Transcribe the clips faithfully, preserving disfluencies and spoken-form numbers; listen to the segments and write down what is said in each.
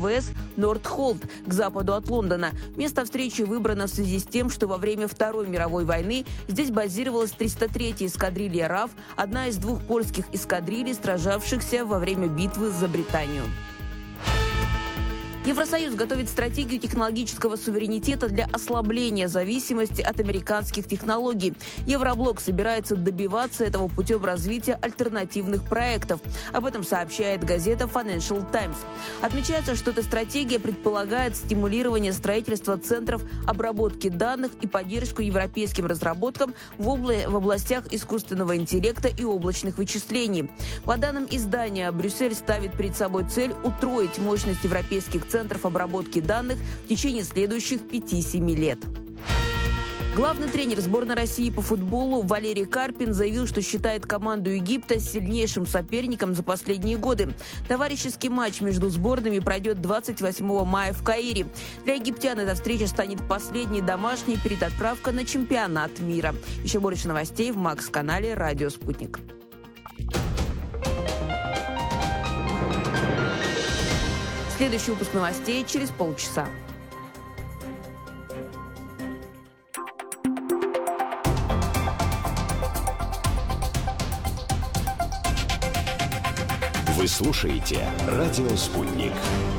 ВВС Нордхолд к западу от Лондона. Место встречи выбрано в связи с тем, что во время Второй мировой войны здесь базировалась триста третья эскадрилья РАФ, одна из двух польских эскадрилей, сражавшихся во время битвы за Британию. Евросоюз готовит стратегию технологического суверенитета для ослабления зависимости от американских технологий. Евроблок собирается добиваться этого путем развития альтернативных проектов. Об этом сообщает газета Financial Times. Отмечается, что эта стратегия предполагает стимулирование строительства центров обработки данных и поддержку европейским разработкам в, обла- в областях искусственного интеллекта и облачных вычислений. По данным издания, Брюссель ставит перед собой цель утроить мощность европейских центров центров обработки данных в течение следующих пяти-семи лет. Главный тренер сборной России по футболу Валерий Карпин заявил, что считает команду Египта сильнейшим соперником за последние годы. Товарищеский матч между сборными пройдет двадцать восьмого мая в Каире. Для египтян эта встреча станет последней домашней перед отправкой на чемпионат мира. Еще больше новостей в Макс-канале «Радио Спутник». Следующий выпуск новостей через полчаса. Вы слушаете «Радио Спутник».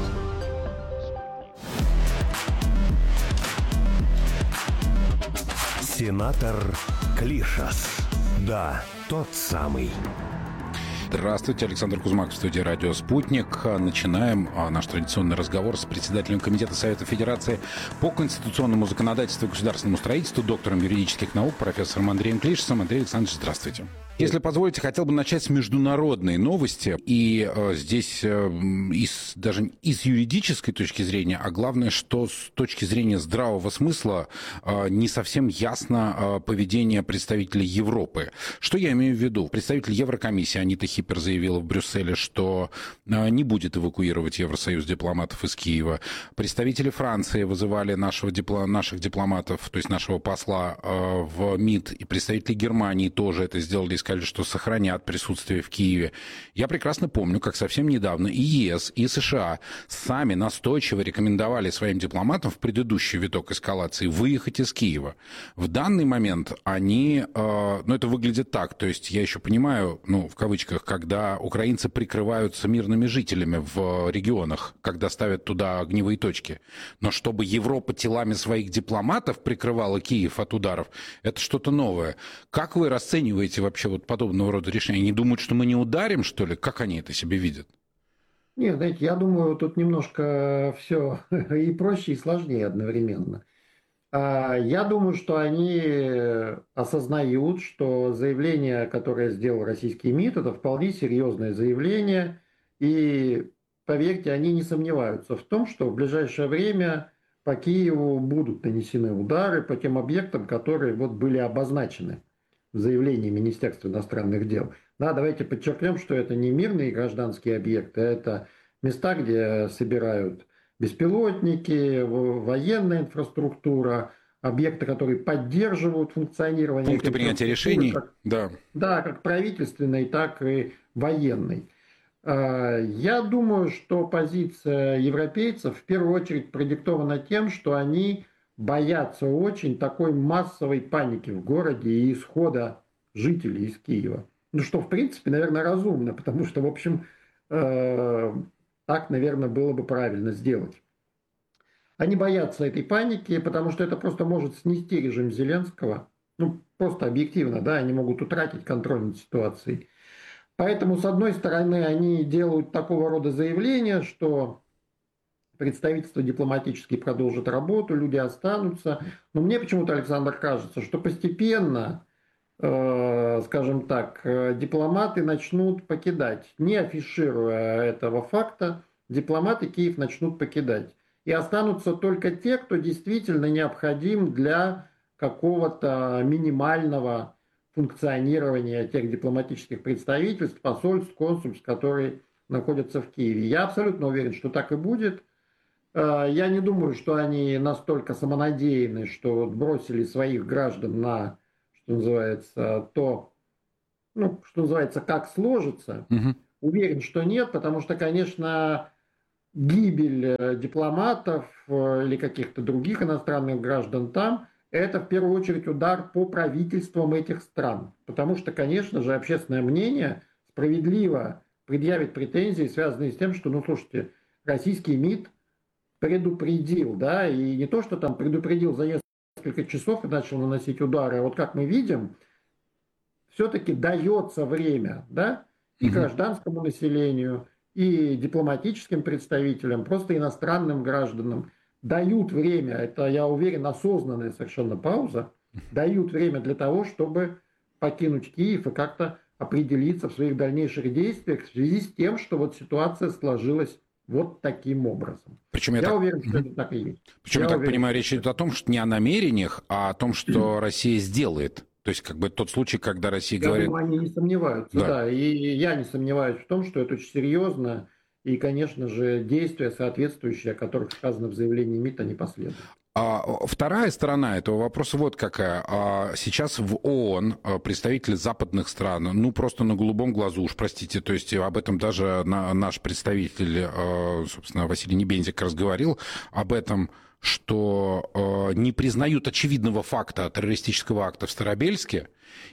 Сенатор Клишас. Да, тот самый. Здравствуйте, Александр Кузьмак в студии «Радио Спутник». Начинаем наш традиционный разговор с председателем Комитета Совета Федерации по конституционному законодательству и государственному строительству, доктором юридических наук, профессором Андреем Клишасом. Андрей Александрович, здравствуйте. Если позволите, хотел бы начать с международной новости. И э, здесь э, из, даже из юридической точки зрения, а главное, что с точки зрения здравого смысла э, не совсем ясно э, поведение представителей Европы. Что я имею в виду? Представитель Еврокомиссии Анита Хиппер заявила в Брюсселе, что э, не будет эвакуировать Евросоюз дипломатов из Киева. Представители Франции вызывали нашего дипло... наших дипломатов, то есть нашего посла э, в МИД, и представители Германии тоже это сделали, сказали, что сохранят присутствие в Киеве. Я прекрасно помню, как совсем недавно и ЕС, и США сами настойчиво рекомендовали своим дипломатам в предыдущий виток эскалации выехать из Киева. В данный момент они, э, ну это выглядит так, то есть я еще понимаю, ну в кавычках, когда украинцы прикрываются мирными жителями в регионах, когда ставят туда огневые точки. Но чтобы Европа телами своих дипломатов прикрывала Киев от ударов, это что-то новое. Как вы расцениваете вообще вот подобного рода решения? Они думают, что мы не ударим, что ли? Как они это себе видят? Нет, знаете, я думаю, тут немножко все и проще, и сложнее одновременно. Я думаю, что они осознают, что заявление, которое сделал российский МИД, это вполне серьезное заявление. И, поверьте, они не сомневаются в том, что в ближайшее время по Киеву будут нанесены удары по тем объектам, которые вот были обозначены в заявлении Министерства иностранных дел. Да, давайте подчеркнем, что это не мирные гражданские объекты, это места, где собирают беспилотники, военная инфраструктура, объекты, которые поддерживают функционирование. Пункты принятия решений, как, да. Да, как правительственной, так и военной. Я думаю, что позиция европейцев в первую очередь продиктована тем, что они боятся очень такой массовой паники в городе и исхода жителей из Киева. Ну, что, в принципе, наверное, разумно, потому что, в общем, э, так, наверное, было бы правильно сделать. Они боятся этой паники, потому что это просто может снести режим Зеленского. Ну, просто объективно, да, они могут утратить контроль над ситуацией. Поэтому, с одной стороны, они делают такого рода заявления, что представительство дипломатически продолжит работу, люди останутся. Но мне почему-то, Александр, кажется, что постепенно, э, скажем так, дипломаты начнут покидать. Не афишируя этого факта, дипломаты Киев начнут покидать. И останутся только те, кто действительно необходим для какого-то минимального функционирования тех дипломатических представительств, посольств, консульств, которые находятся в Киеве. Я абсолютно уверен, что так и будет. Я не думаю, что они настолько самонадеянны, что бросили своих граждан на, что называется, то, ну, что называется, как сложится. Угу. Уверен, что нет, потому что, конечно, гибель дипломатов или каких-то других иностранных граждан там, это в первую очередь удар по правительствам этих стран. Потому что, конечно же, общественное мнение справедливо предъявит претензии, связанные с тем, что, ну, слушайте, российский МИД предупредил, да, и не то, что там предупредил за несколько часов и начал наносить удары, а вот как мы видим, все-таки дается время, да, и гражданскому населению, и дипломатическим представителям, просто иностранным гражданам дают время, это, я уверен, осознанная совершенно пауза, дают время для того, чтобы покинуть Киев и как-то определиться в своих дальнейших действиях в связи с тем, что вот ситуация сложилась вот таким образом. Причем я я так... уверен, что это так и есть. Причем, я, я так уверен, понимаю, речь идет о том, что не о намерениях, а о том, что Россия сделает. То есть, как бы тот случай, когда Россия я говорит... думаю, они не сомневаются, да. да. И я не сомневаюсь в том, что это очень серьезно. И, конечно же, действия соответствующие, о которых сказано в заявлении МИД, они последуют. А вторая сторона этого вопроса вот какая. Сейчас в ООН представители западных стран, ну, просто на голубом глазу, уж простите, то есть об этом даже наш представитель, собственно, Василий Небензик разговаривал, об этом, что не признают очевидного факта террористического акта в Старобельске,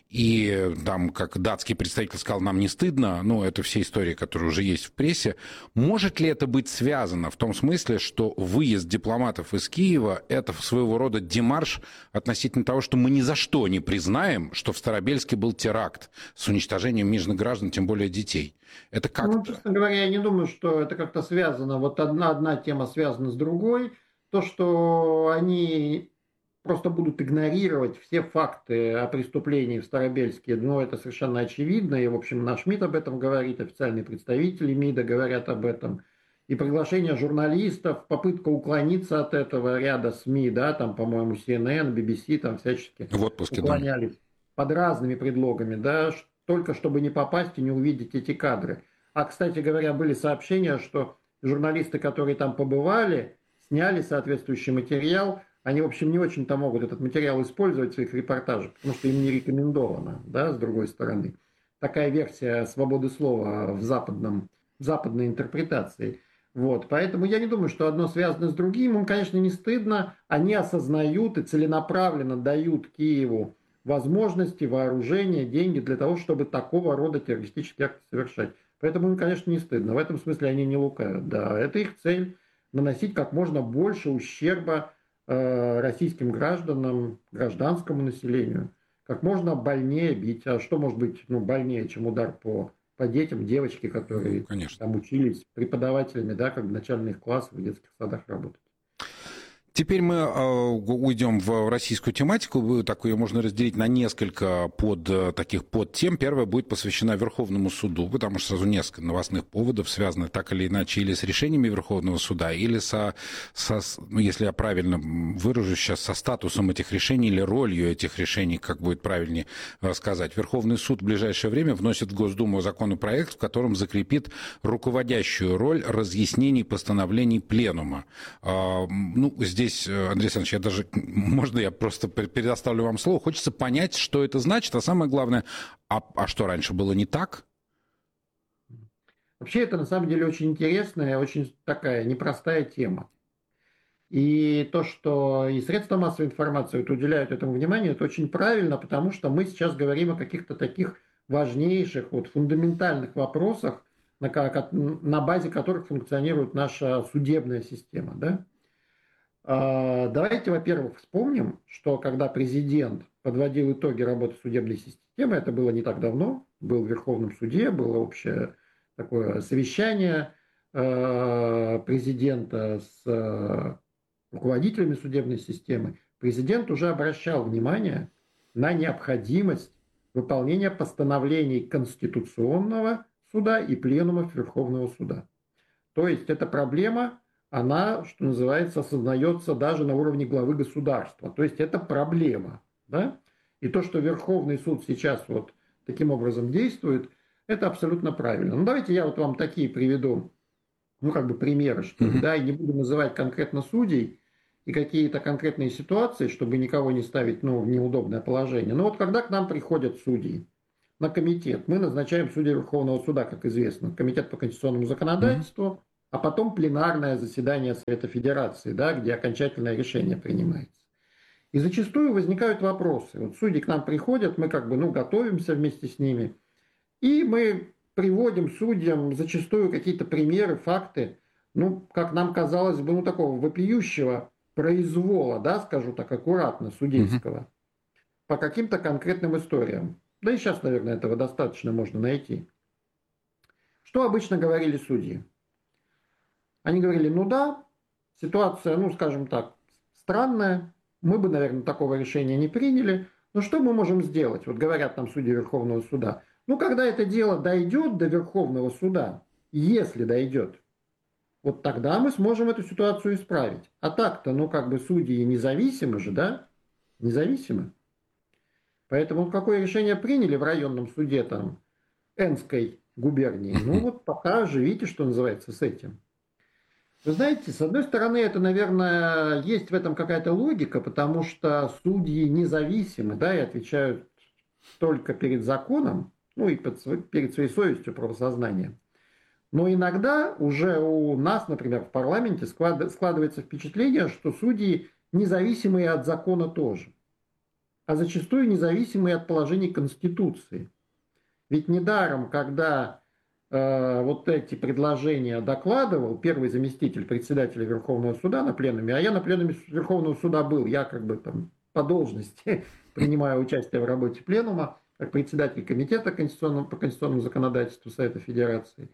и там, как датский представитель сказал, нам не стыдно, ну, это все истории, которые уже есть в прессе. Может ли это быть связано в том смысле, что выезд дипломатов из Киева – это своего рода демарш относительно того, что мы ни за что не признаем, что в Старобельске был теракт с уничтожением мирных граждан, тем более детей? Это как? Ну, честно говоря, я не думаю, что это как-то связано. Вот одна, одна тема связана с другой. То, что они просто будут игнорировать все факты о преступлении в Старобельске, ну, это совершенно очевидно. И, в общем, наш МИД об этом говорит, официальные представители МИДа говорят об этом. И приглашение журналистов, попытка уклониться от этого ряда СМИ, да, там, по-моему, Си Эн Эн, Би Би Си, там всячески в отпуске, уклонялись, да, под разными предлогами, да, только чтобы не попасть и не увидеть эти кадры. А, кстати говоря, были сообщения, что журналисты, которые там побывали, сняли соответствующий материал. Они, в общем, не очень-то могут этот материал использовать в своих репортажах, потому что им не рекомендовано, да, с другой стороны. Такая версия свободы слова в, западном, в западной интерпретации. Вот. Поэтому я не думаю, что одно связано с другим. Им, конечно, не стыдно. Они осознают и целенаправленно дают Киеву возможности, вооружения, деньги для того, чтобы такого рода террористические акты совершать. Поэтому им, конечно, не стыдно. В этом смысле они не лукавят. Да, это их цель – наносить как можно больше ущерба э, российским гражданам, гражданскому населению. Как можно больнее бить. А что может быть, ну, больнее, чем удар по, по детям, девочки, которые ну, там учились преподавателями, да, как в начальных классах, в детских садах работать. Теперь мы э, уйдем в российскую тематику. Так ее можно разделить на несколько под, таких подтем. Первая будет посвящена Верховному суду, потому что сразу несколько новостных поводов связаны так или иначе или с решениями Верховного суда, или со, со ну, если я правильно выражусь сейчас, со статусом этих решений или ролью этих решений, как будет правильнее сказать. Верховный суд в ближайшее время вносит в Госдуму законопроект, в котором закрепит руководящую роль разъяснений постановлений Пленума. Э, ну, здесь Здесь, Андрей Александрович, я даже, можно я просто предоставлю вам слово. Хочется понять, что это значит, а самое главное, а, а что раньше было не так? Вообще это на самом деле очень интересная, очень такая непростая тема. И то, что и средства массовой информации вот уделяют этому внимание, это очень правильно, потому что мы сейчас говорим о каких-то таких важнейших, вот, фундаментальных вопросах, на, на базе которых функционирует наша судебная система, да? Давайте, во-первых, вспомним, что когда президент подводил итоги работы судебной системы, это было не так давно, был в Верховном суде, было общее такое совещание президента с руководителями судебной системы. Президент уже обращал внимание на необходимость выполнения постановлений Конституционного суда и пленумов Верховного суда. То есть эта проблема, она, что называется, осознается даже на уровне главы государства. То есть это проблема. Да? И то, что Верховный суд сейчас вот таким образом действует, это абсолютно правильно. Ну, давайте я вот вам такие приведу, ну, как бы примеры, что ли, да, и не буду называть конкретно судей и какие-то конкретные ситуации, чтобы никого не ставить, ну, в неудобное положение. Но вот когда к нам приходят судьи на комитет, мы назначаем судей Верховного суда, как известно, комитет по конституционному законодательству, а потом пленарное заседание Совета Федерации, да, где окончательное решение принимается. И зачастую возникают вопросы. Вот судьи к нам приходят, мы как бы, ну, готовимся вместе с ними, и мы приводим судьям зачастую какие-то примеры, факты, ну, как нам казалось бы, ну, такого вопиющего произвола, да, скажу так аккуратно, судейского, mm-hmm. по каким-то конкретным историям. Да и сейчас, наверное, этого достаточно можно найти. Что обычно говорили судьи? Они говорили, ну да, ситуация, ну, скажем так, странная, мы бы, наверное, такого решения не приняли, но что мы можем сделать? Вот говорят нам судьи Верховного суда. Ну, когда это дело дойдет до Верховного суда, если дойдет, вот тогда мы сможем эту ситуацию исправить. А так-то, ну, как бы судьи независимы же, да? Независимы. Поэтому какое решение приняли в районном суде там Энской губернии? Ну, вот пока живите, что называется, с этим. Вы знаете, с одной стороны, это, наверное, есть в этом какая-то логика, потому что судьи независимы, да, и отвечают только перед законом, ну, и перед своей совестью, правосознанием. Но иногда уже у нас, например, в парламенте складывается впечатление, что судьи независимые от закона тоже, а зачастую независимые от положений Конституции. Ведь недаром, когда э, вот эти предложения докладывал первый заместитель председателя Верховного суда на пленуме, а я на пленуме Верховного суда был, я как бы там по должности принимаю участие в работе пленума, как председатель комитета конституционного, по конституционному законодательству Совета Федерации.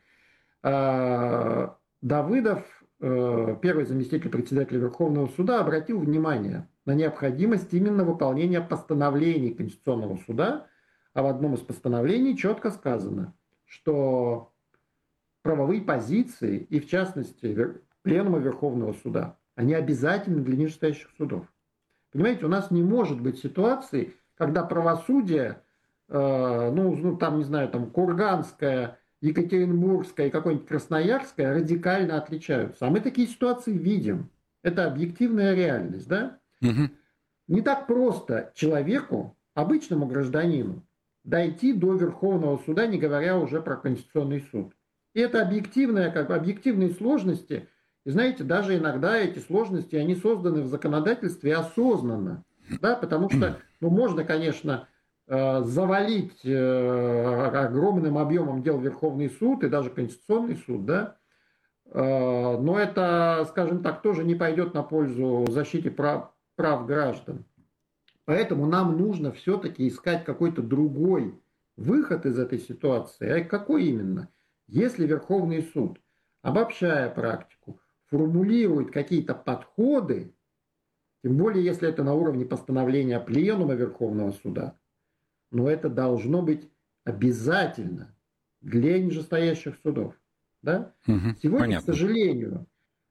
Давыдов, первый заместитель председателя Верховного суда, обратил внимание на необходимость именно выполнения постановлений Конституционного суда, а в одном из постановлений четко сказано, что правовые позиции, и в частности пленума Верховного суда, они обязательны для нижестоящих судов. Понимаете, у нас не может быть ситуации, когда правосудие, ну, ну там, не знаю, там Курганское, Екатеринбургская и какое-нибудь Красноярское радикально отличаются. А мы такие ситуации видим. Это объективная реальность, да? Угу. Не так просто человеку, обычному гражданину, дойти до Верховного суда, не говоря уже про Конституционный суд. И это объективные, как бы, объективные сложности. И знаете, даже иногда эти сложности, они созданы в законодательстве осознанно. Да? Потому что, ну, можно, конечно, завалить огромным объемом дел Верховный суд и даже Конституционный суд, да, но это, скажем так, тоже не пойдет на пользу защите прав, прав граждан. Поэтому нам нужно все-таки искать какой-то другой выход из этой ситуации. А какой именно? Если Верховный суд, обобщая практику, формулирует какие-то подходы, тем более если это на уровне постановления Пленума Верховного суда, но это должно быть обязательно для нижестоящих судов. Да? Угу, Сегодня, понятно. К сожалению,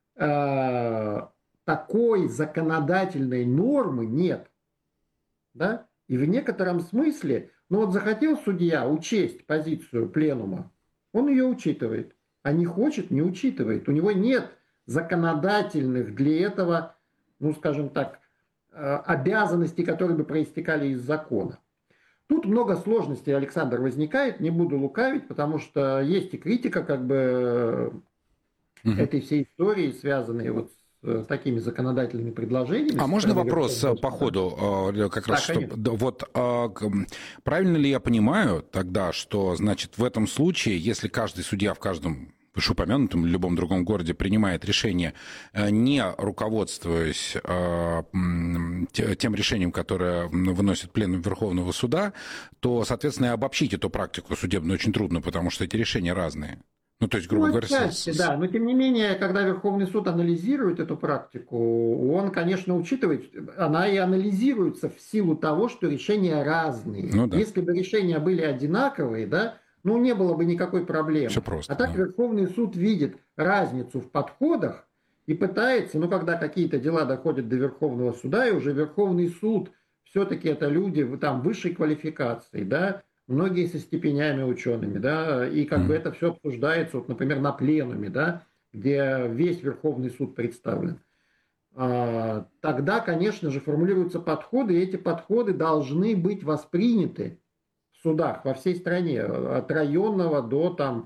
такой законодательной нормы нет. Да? И в некотором смысле, ну вот захотел судья учесть позицию пленума, он ее учитывает. А не хочет, не учитывает. У него нет законодательных для этого, ну скажем так, обязанностей, которые бы проистекали из закона. Тут много сложностей, Александр, возникает, не буду лукавить, потому что есть и критика как бы угу. этой всей истории, связанной вот с такими законодательными предложениями. А можно вопрос по ходу? Как да, раз, что, вот, правильно ли я понимаю тогда, что, значит, в этом случае, если каждый судья в каждом вышеупомянутом или любом другом городе принимает решение, не руководствуясь тем решением, которое выносит пленум Верховного суда, то, соответственно, обобщить эту практику судебную очень трудно, потому что эти решения разные. Ну, то есть, грубо ну, говоря... Отчасти, да, но тем не менее, когда Верховный суд анализирует эту практику, он, конечно, учитывает, она и анализируется в силу того, что решения разные. Ну, да. Если бы решения были одинаковые, да, ну, не было бы никакой проблемы. Все просто, а так да. Верховный суд видит разницу в подходах и пытается, ну, когда какие-то дела доходят до Верховного суда, и уже Верховный суд, все-таки это люди там высшей квалификации, да, многие со степенями учеными, да, и как mm. бы это все обсуждается, вот, например, на пленуме, да, где весь Верховный суд представлен. А, тогда, конечно же, формулируются подходы, и эти подходы должны быть восприняты в судах во всей стране, от районного до там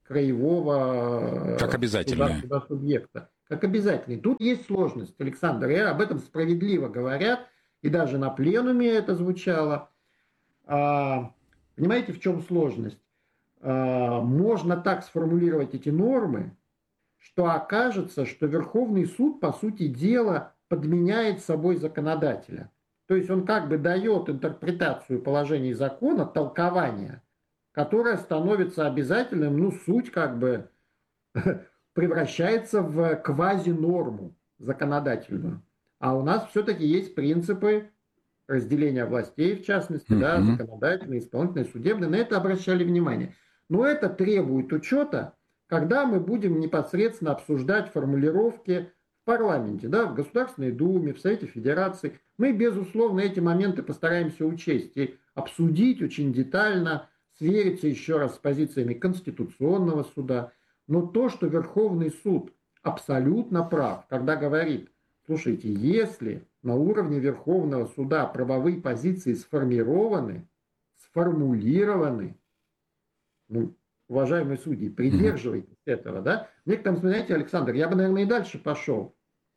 краевого как обязательное. суда, субъекта. Как обязательный. Тут есть сложность, Александр, и об этом справедливо говорят, и даже на пленуме это звучало. А, понимаете, в чем сложность? А, можно так сформулировать эти нормы, что окажется, что Верховный суд, по сути дела, подменяет собой законодателя. То есть он как бы дает интерпретацию положений закона, толкование, которое становится обязательным, ну, суть как бы превращается в квазинорму законодательную. А у нас все-таки есть принципы разделения властей, в частности, mm-hmm. да, законодательной, исполнительной, судебной. На это обращали внимание. Но это требует учета, когда мы будем непосредственно обсуждать формулировки в парламенте, да, в Государственной Думе, в Совете Федерации. Мы, безусловно, эти моменты постараемся учесть и обсудить очень детально, свериться еще раз с позициями Конституционного суда. Но то, что Верховный суд абсолютно прав, когда говорит, слушайте, если на уровне Верховного суда правовые позиции сформированы, сформулированы, ну, уважаемые судьи, придерживайтесь mm-hmm. этого, да? В некотором смысле, знаете, Александр, я бы, наверное, и дальше пошел.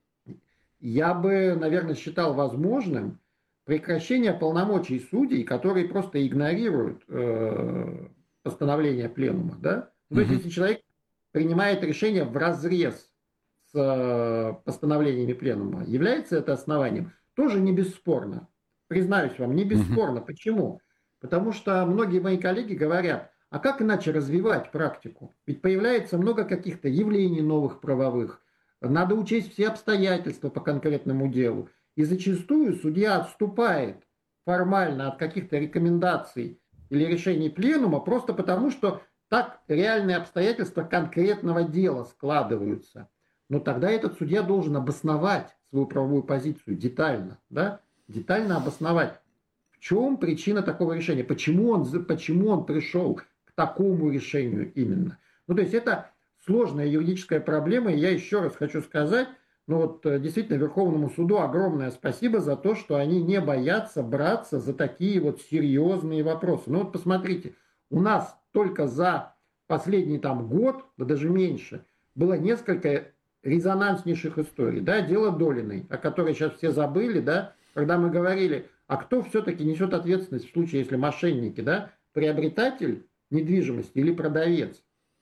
Я бы, наверное, считал возможным прекращение полномочий судей, которые просто игнорируют э, постановление пленума, да? Mm-hmm. То есть, если человек принимает решение вразрез с э, постановлениями пленума, является это основанием? Тоже не бесспорно. Признаюсь вам, не бесспорно. Mm-hmm. Почему? Потому что многие мои коллеги говорят, а как иначе развивать практику? Ведь появляется много каких-то явлений новых правовых. Надо учесть все обстоятельства по конкретному делу. И зачастую судья отступает формально от каких-то рекомендаций или решений пленума просто потому, что так реальные обстоятельства конкретного дела складываются. Но тогда этот судья должен обосновать свою правовую позицию детально, да? Детально обосновать, в чем причина такого решения, почему он, почему он пришел к такому решению именно. Ну, то есть это сложная юридическая проблема, и я еще раз хочу сказать, ну вот действительно Верховному суду огромное спасибо за то, что они не боятся браться за такие вот серьезные вопросы. Ну вот посмотрите, у нас только за последний там год, да даже меньше, было несколько резонанснейших историй, да, дело Долиной, о которой сейчас все забыли, да, когда мы говорили, а кто все-таки несет ответственность в случае, если мошенники, да, приобретатель недвижимости или продавец.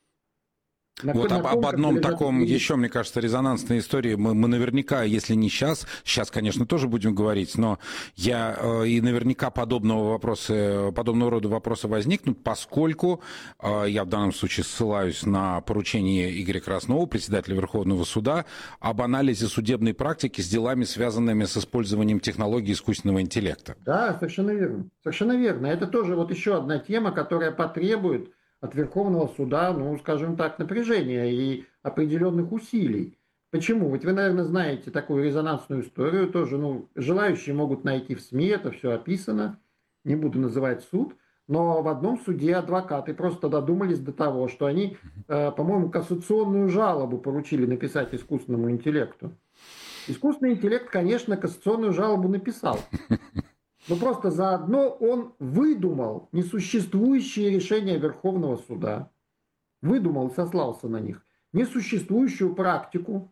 На вот об, об одном таком еще, мне кажется, резонансной истории мы, мы наверняка, если не сейчас, сейчас, конечно, тоже будем говорить, но я э, и наверняка подобного вопроса, подобного рода вопросы возникнут, поскольку э, я в данном случае ссылаюсь на поручение Игоря Краснова, председателя Верховного суда, об анализе судебной практики с делами, связанными с использованием технологий искусственного интеллекта. Да, совершенно верно. Совершенно верно. Это тоже вот еще одна тема, которая потребует от Верховного суда, ну, скажем так, напряжения и определенных усилий. Почему? Ведь вы, наверное, знаете такую резонансную историю тоже. Ну, желающие могут найти в СМИ, это все описано. Не буду называть суд. Но в одном суде адвокаты просто додумались до того, что они, э, по-моему, кассационную жалобу поручили написать искусственному интеллекту. Искусственный интеллект, конечно, кассационную жалобу написал. Но просто заодно он выдумал несуществующие решения Верховного суда, выдумал и сослался на них, несуществующую практику,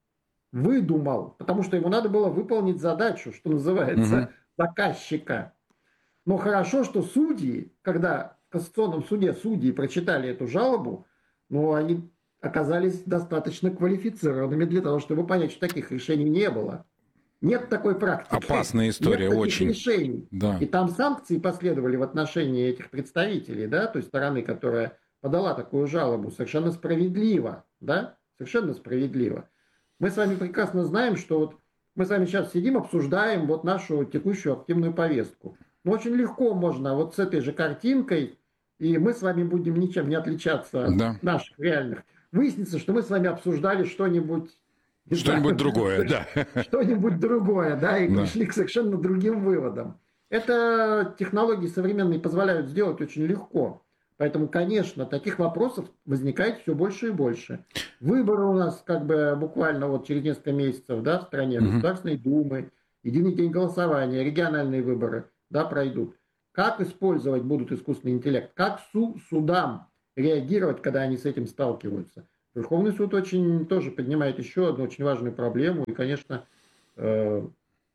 выдумал, потому что ему надо было выполнить задачу, что называется, угу. заказчика. Но хорошо, что судьи, когда в Кассационном суде судьи прочитали эту жалобу, ну, они оказались достаточно квалифицированными для того, чтобы понять, что таких решений не было. Нет такой практики. Опасная история, нет очень. Решений. Да. И там санкции последовали в отношении этих представителей, да, той стороны, которая подала такую жалобу, совершенно справедливо, да, совершенно справедливо. Мы с вами прекрасно знаем, что вот мы с вами сейчас сидим, обсуждаем вот нашу текущую активную повестку. Но очень легко можно вот с этой же картинкой, и мы с вами будем ничем не отличаться от да. наших реальных. Выяснится, что мы с вами обсуждали что-нибудь Что-нибудь другое, да. Что-нибудь другое, да, и да. пришли к совершенно другим выводам. Это технологии современные позволяют сделать очень легко. Поэтому, конечно, таких вопросов возникает все больше и больше. Выборы у нас как бы буквально вот через несколько месяцев, да, в стране, угу. Государственной Думы, единый день голосования, региональные выборы, да, пройдут. Как использовать будут искусственный интеллект? Как су- судам реагировать, когда они с этим сталкиваются. Верховный суд очень тоже поднимает еще одну очень важную проблему. И, конечно, э,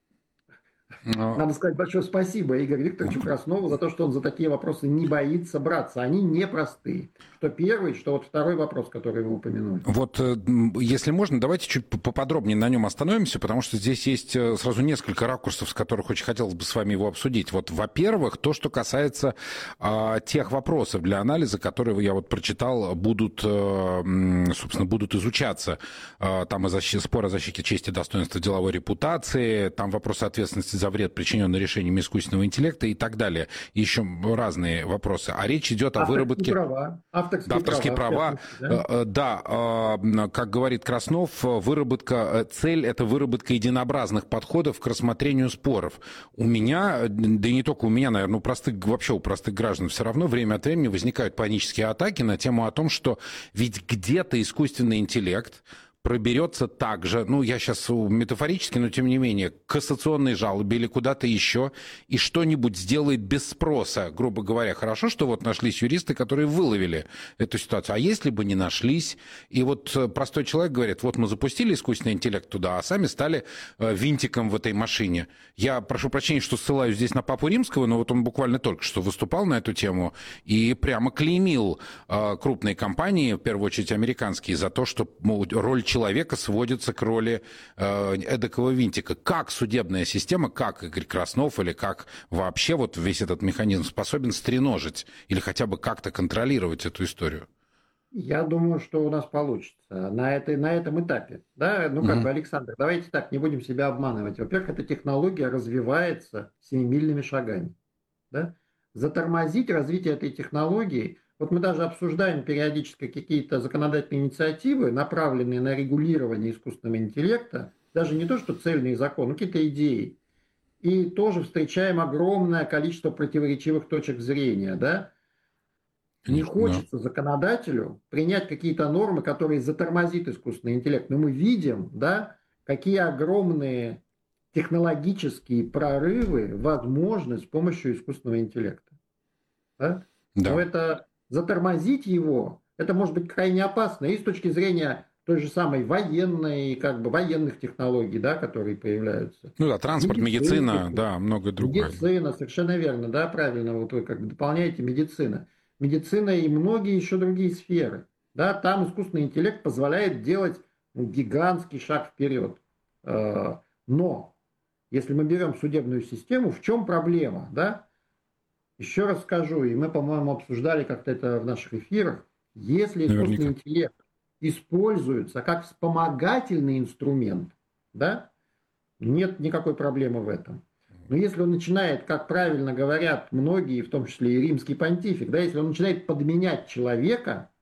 Но... надо сказать большое спасибо Игорю Викторовичу Краснову за то, что он за такие вопросы не боится браться. Они непростые. Что первый, что вот второй вопрос, который вы упомянули. Вот, если можно, давайте чуть поподробнее на нем остановимся, потому что здесь есть сразу несколько ракурсов, с которых очень хотелось бы с вами его обсудить. Вот, во-первых, то, что касается а, тех вопросов для анализа, которые я вот прочитал, будут, а, собственно, будут изучаться. А, там и защи... спор о защите чести и достоинства деловой репутации, там вопросы ответственности за вред, причиненный решением искусственного интеллекта и так далее. И еще разные вопросы. А речь идет о выработке... Права. Авторские, Авторские права, права. Да? да, как говорит Краснов, выработка, цель – это выработка единообразных подходов к рассмотрению споров. У меня, да и не только у меня, наверное, у простых, вообще у простых граждан все равно время от времени возникают панические атаки на тему о том, что ведь где-то искусственный интеллект проберется также, ну, я сейчас метафорически, но тем не менее, к кассационной жалобе или куда-то еще, и что-нибудь сделает без спроса, грубо говоря. Хорошо, что вот нашлись юристы, которые выловили эту ситуацию. А если бы не нашлись, и вот простой человек говорит, вот мы запустили искусственный интеллект туда, а сами стали винтиком в этой машине. Я прошу прощения, что ссылаюсь здесь на Папу Римского, но вот он буквально только что выступал на эту тему и прямо клеймил крупные компании, в первую очередь американские, за то, что роль человека сводится к роли э, эдакого винтика. Как судебная система, как Игорь Краснов или как вообще вот весь этот механизм способен стреножить или хотя бы как-то контролировать эту историю? Я думаю, что у нас получится на, этой, на этом этапе. Да? Ну, как mm-hmm. бы, Александр, давайте так, не будем себя обманывать. Во-первых, эта технология развивается семимильными шагами. Да? Затормозить развитие этой технологии. Вот мы даже обсуждаем периодически какие-то законодательные инициативы, направленные на регулирование искусственного интеллекта, даже не то, что цельные законы, какие-то идеи. И тоже встречаем огромное количество противоречивых точек зрения. Да? Не хочется законодателю принять какие-то нормы, которые затормозит искусственный интеллект. Но мы видим, да, какие огромные технологические прорывы возможны с помощью искусственного интеллекта. Да? Да. Но это... Затормозить его, это может быть крайне опасно и с точки зрения той же самой военной, как бы военных технологий, да, которые появляются. Ну да, транспорт, медицина, медицина да, многое другое. Медицина, совершенно верно, да, правильно, вот вы как бы дополняете медицина. Медицина и многие еще другие сферы. Да, там искусственный интеллект позволяет делать ну, гигантский шаг вперед. Но если мы берем судебную систему, в чем проблема, да? Еще раз скажу, и мы, по-моему, обсуждали как-то это в наших эфирах, если искусственный Наверняка. интеллект используется как вспомогательный инструмент, да, нет никакой проблемы в этом. Но если он начинает, как правильно говорят многие, в том числе и римский понтифик, да, если он начинает подменять человека,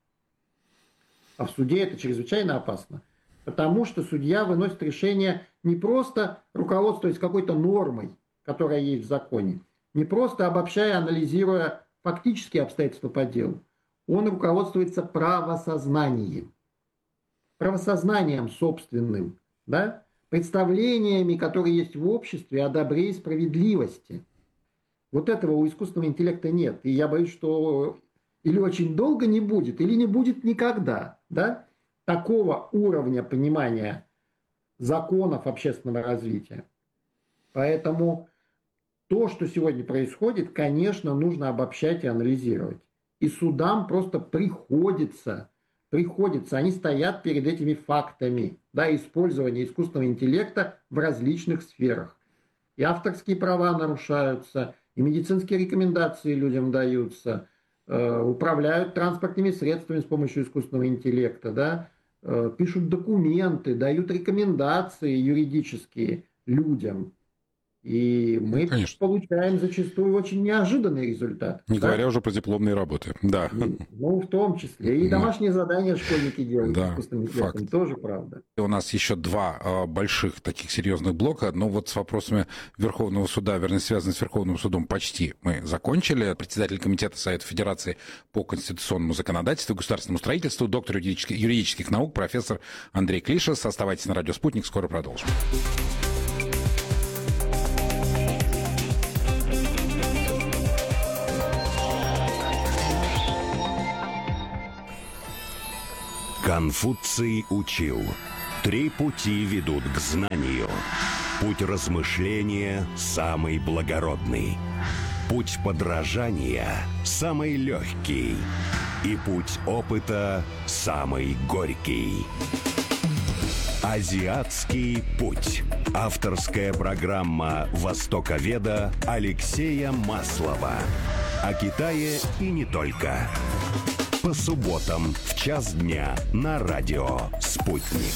а в суде это чрезвычайно опасно, потому что судья выносит решение не просто руководствуясь какой-то нормой, которая есть в законе, не просто обобщая, анализируя фактические обстоятельства по делу. Он руководствуется правосознанием. Правосознанием собственным. Да? Представлениями, которые есть в обществе о добре и справедливости. Вот этого у искусственного интеллекта нет. И я боюсь, что или очень долго не будет, или не будет никогда. Да? Такого уровня понимания законов общественного развития. Поэтому... То, что сегодня происходит, конечно, нужно обобщать и анализировать. И судам просто приходится, приходится, они стоят перед этими фактами, да, использования искусственного интеллекта в различных сферах. И авторские права нарушаются, и медицинские рекомендации людям даются, э, управляют транспортными средствами с помощью искусственного интеллекта, да, э, пишут документы, дают рекомендации юридические людям. И мы Конечно. получаем зачастую очень неожиданный результат. Не да? говоря уже про дипломные работы. Да. И, ну, в том числе. И домашние да. задания школьники делают. Да, факт. Тоже правда. У нас еще два а, больших таких серьезных блока. Но вот с вопросами Верховного суда, вернее, связанными с Верховным судом, почти мы закончили. Председатель Комитета Совета Федерации по конституционному законодательству и государственному строительству, доктор юридических, юридических наук, профессор Андрей Клишес. Оставайтесь на радио «Спутник». Скоро продолжим. Конфуций учил: три пути ведут к знанию. Путь размышления самый благородный. Путь подражания самый легкий. И путь опыта самый горький. Азиатский путь. Авторская программа востоковеда Алексея Маслова. О Китае и не только. По субботам в час дня на радио «Спутник».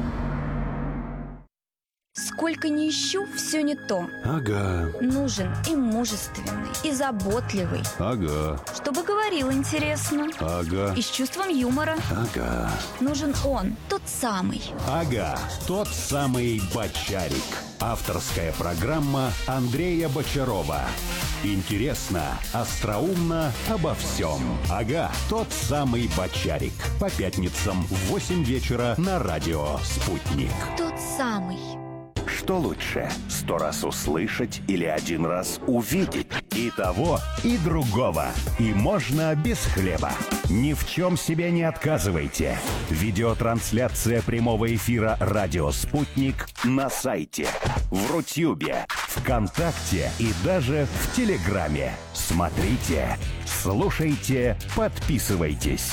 Сколько ни ищу, все не то. Ага. Нужен и мужественный, и заботливый. Ага. Чтобы говорил интересно. Ага. И с чувством юмора. Ага. Нужен он, тот самый. Ага. Тот самый Бочарик. Авторская программа Андрея Бочарова. Интересно, остроумно, обо всем. Ага, тот самый Бочарик. По пятницам в восемь вечера на радио «Спутник». Тот самый. Что лучше, сто раз услышать или один раз увидеть? И того, и другого. И можно без хлеба. Ни в чем себе не отказывайте. Видеотрансляция прямого эфира «Радио Спутник» на сайте, в Рутюбе, ВКонтакте и даже в Телеграме. Смотрите, слушайте, подписывайтесь.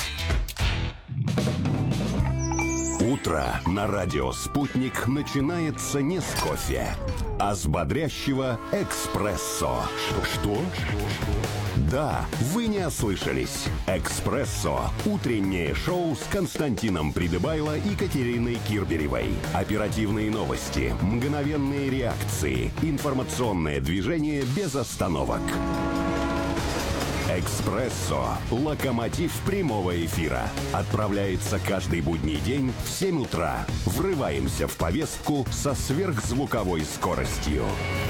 Утро на радио «Спутник» начинается не с кофе, а с бодрящего эспрессо. Что? Что? Да, вы не ослышались. «Экспрессо» – утреннее шоу с Константином Придыбайло и Катериной Кирберевой. Оперативные новости, мгновенные реакции, информационное движение без остановок. «Экспрессо» – локомотив прямого эфира. Отправляется каждый будний день в семь утра. Врываемся в повестку со сверхзвуковой скоростью.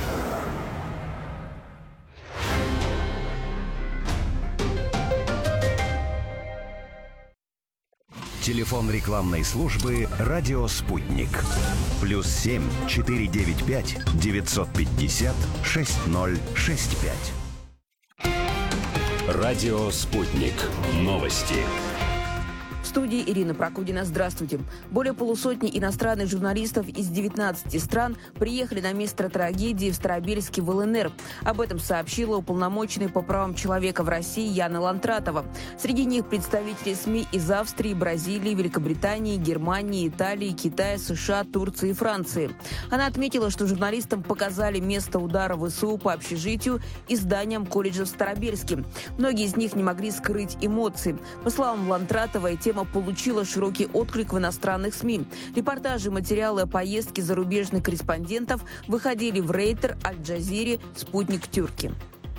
Телефон рекламной службы «Радио Спутник». Плюс семь четыре девять пять девятьсот пятьдесят шесть ноль шесть пять. Радио «Спутник». Новости. В студии Ирина Прокудина. Здравствуйте. Более полусотни иностранных журналистов из девятнадцати стран приехали на место трагедии в Старобельске в ЛНР. Об этом сообщила уполномоченная по правам человека в России Яна Лантратова. Среди них представители СМИ из Австрии, Бразилии, Великобритании, Германии, Италии, Китая, США, Турции и Франции. Она отметила, что журналистам показали место удара ВСУ по общежитию и зданиям колледжа в Старобельске. Многие из них не могли скрыть эмоции. По словам Лантратовой, тема получила широкий отклик в иностранных СМИ. Репортажи, материалы о поездке зарубежных корреспондентов выходили в Рейтер, Аль-Джазире, Спутник, Тюрки.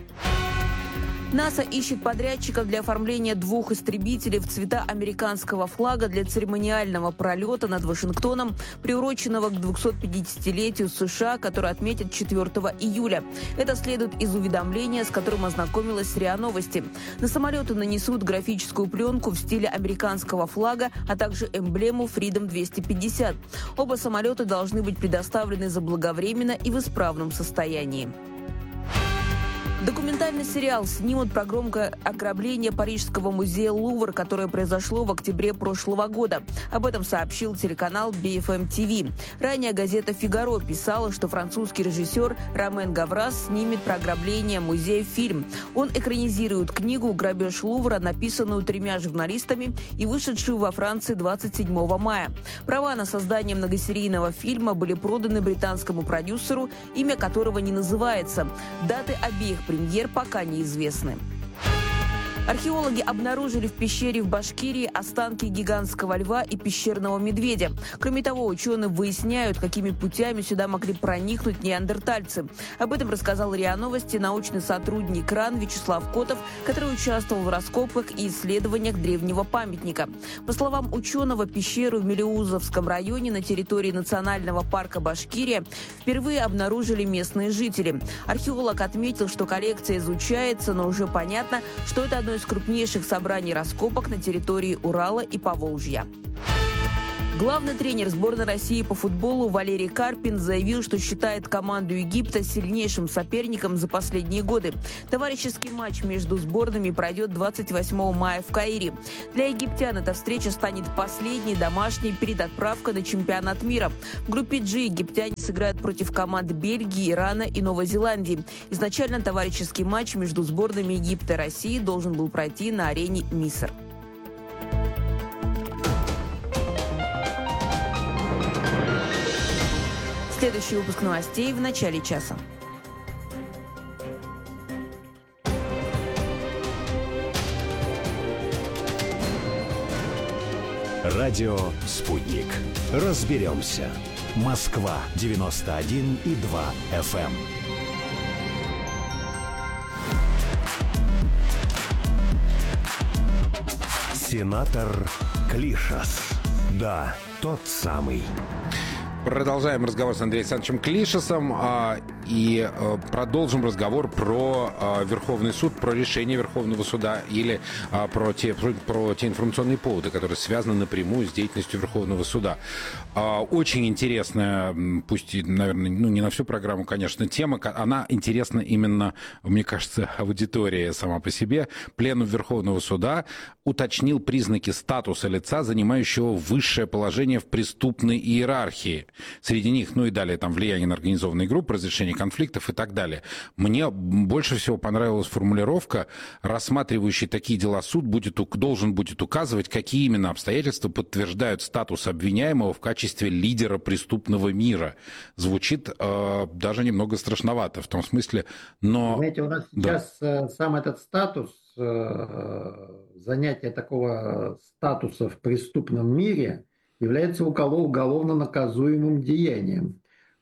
НАСА ищет подрядчиков для оформления двух истребителей в цвета американского флага для церемониального пролета над Вашингтоном, приуроченного к двухсотпятидесятилетию США, который отметят четвёртого июля. Это следует из уведомления, с которым ознакомилась РИА Новости. На самолеты нанесут графическую пленку в стиле американского флага, а также эмблему Freedom двести пятьдесят. Оба самолета должны быть предоставлены заблаговременно и в исправном состоянии. Документальный сериал снимут про громкое ограбление Парижского музея Лувр, которое произошло в октябре прошлого года. Об этом сообщил телеканал би эф эм ти ви. Ранее газета «Фигаро» писала, что французский режиссер Ромен Гаврас снимет про ограбление музея фильм. Он экранизирует книгу «Грабеж Лувра», написанную тремя журналистами и вышедшую во Франции двадцать седьмого мая. Права на создание многосерийного фильма были проданы британскому продюсеру, имя которого не называется. Даты обеих премьер пока неизвестны. Археологи обнаружили в пещере в Башкирии останки гигантского льва и пещерного медведя. Кроме того, ученые выясняют, какими путями сюда могли проникнуть неандертальцы. Об этом рассказал РИА Новости научный сотрудник РАН Вячеслав Котов, который участвовал в раскопках и исследованиях древнего памятника. По словам ученого, пещеру в Мелеузовском районе на территории национального парка Башкирия впервые обнаружили местные жители. Археолог отметил, что коллекция изучается, но уже понятно, что это одно из крупнейших собраний раскопок на территории Урала и Поволжья. Главный тренер сборной России по футболу Валерий Карпин заявил, что считает команду Египта сильнейшим соперником за последние годы. Товарищеский матч между сборными пройдет двадцать восьмого мая в Каире. Для египтян эта встреча станет последней домашней перед отправкой на чемпионат мира. В группе G египтяне сыграют против команд Бельгии, Ирана и Новой Зеландии. Изначально товарищеский матч между сборными Египта и России должен был пройти на арене Миср. Следующий выпуск новостей в начале часа. Радио «Спутник». Разберемся. Москва девяносто один и два эф эм. Сенатор Клишас. Да, тот самый. Продолжаем разговор с Андреем Александровичем Клишасом а, и а, продолжим разговор про а, Верховный суд, про решение Верховного суда или а, про, те, про, про те информационные поводы, которые связаны напрямую с деятельностью Верховного суда. А, очень интересная, пусть, и, наверное, ну, не на всю программу, конечно, тема. Она интересна именно, мне кажется, аудитории сама по себе. Пленум Верховного суда уточнил признаки статуса лица, занимающего высшее положение в преступной иерархии. Среди них, ну и далее, там влияние на организованные группы, разрешение конфликтов и так далее. Мне больше всего понравилась формулировка: рассматривающий такие дела суд будет, должен будет указывать, какие именно обстоятельства подтверждают статус обвиняемого в качестве лидера преступного мира. Звучит э, даже немного страшновато в том смысле, но... Знаете, у нас да. сейчас сам этот статус, занятие такого статуса в преступном мире является уголовно наказуемым деянием.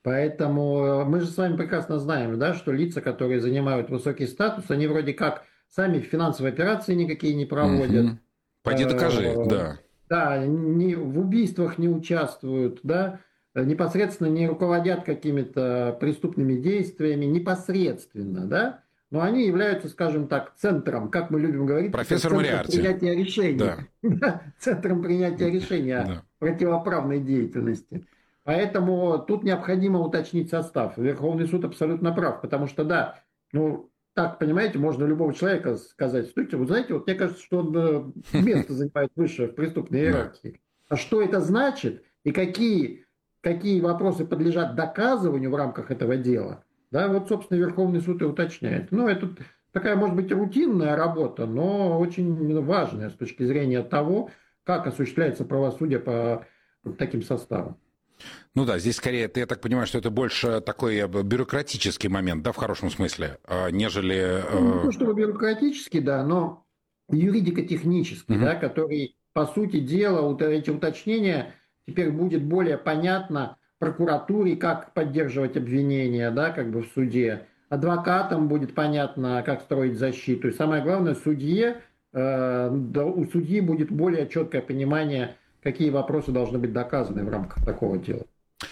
Поэтому мы же с вами прекрасно знаем, да, что лица, которые занимают высокий статус, они вроде как сами финансовые операции никакие не проводят. Угу. Пойди докажи, э, да. Да, не, в убийствах не участвуют, да, непосредственно не руководят какими-то преступными действиями, непосредственно, да, но они являются, скажем так, центром, как мы любим говорить, профессор Мориарти. Принятия решений. Да. Центром принятия решения да. противоправной деятельности. Поэтому тут необходимо уточнить состав. Верховный суд абсолютно прав, потому что, да, ну, так, понимаете, можно любого человека сказать: слушайте, вы знаете, вот мне кажется, что он место занимает высшее в преступной иерархии. А что это значит и какие, какие вопросы подлежат доказыванию в рамках этого дела, да, вот, собственно, Верховный суд и уточняет. Ну, это такая, может быть, рутинная работа, но очень важная с точки зрения того, как осуществляется правосудие по таким составам. Ну да, здесь скорее, я так понимаю, что это больше такой бюрократический момент, да, в хорошем смысле, нежели... Ну, не то чтобы бюрократический, да, но юридико-технический, mm-hmm. да, который, по сути дела, эти уточнения теперь будет более понятно прокуратуре, как поддерживать обвинения, да, как бы в суде. Адвокатам будет понятно, как строить защиту. И самое главное, судье, э, да, у судьи будет более четкое понимание, какие вопросы должны быть доказаны в рамках такого дела.